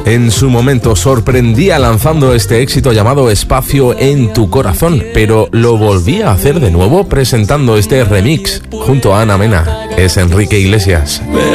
En su momento sorprendía lanzando este éxito llamado Espacio en tu corazón, pero lo volvía a hacer de nuevo presentando este remix junto a Ana Mena. Es Enrique Iglesias.